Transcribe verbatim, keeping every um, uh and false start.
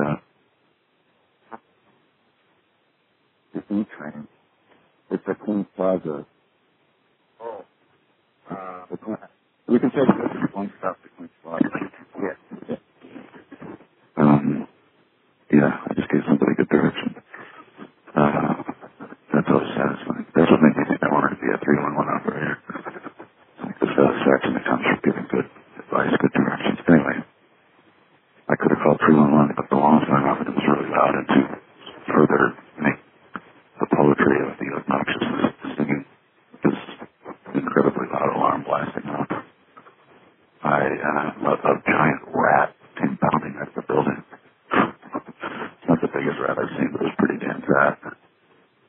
that. The E train. It's at Queens Plaza. Oh. Uh, The Queen, we can take this from one stop to Queens Plaza. yeah. Um, yeah, I just gave somebody good direction. Uh, that's always satisfying. That's what made me think I wanted to be a three one one operator. Like the satisfaction that comes from giving good advice, good directions. Anyway, I could have called three one one, but the long time off it was really loud, and to further make the poetry of the obnoxious singing this incredibly loud alarm blasting